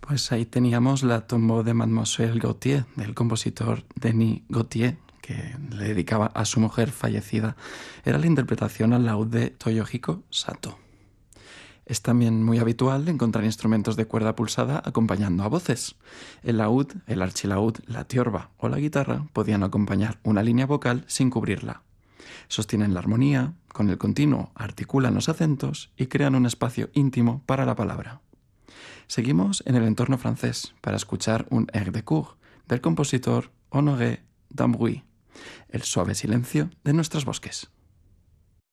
Pues ahí teníamos la Tombeau de Mademoiselle Gautier, del compositor Denis Gautier, que le dedicaba a su mujer fallecida. Era la interpretación al laúd de Toyohiko Sato. Es también muy habitual encontrar instrumentos de cuerda pulsada acompañando a voces. El laúd, el archilaúd, la tiorba o la guitarra podían acompañar una línea vocal sin cubrirla. Sostienen la armonía, con el continuo articulan los acentos y crean un espacio íntimo para la palabra. Seguimos en el entorno francés para escuchar un air de cour del compositor Honoré d'Ambrouille, el suave silencio de nuestros bosques.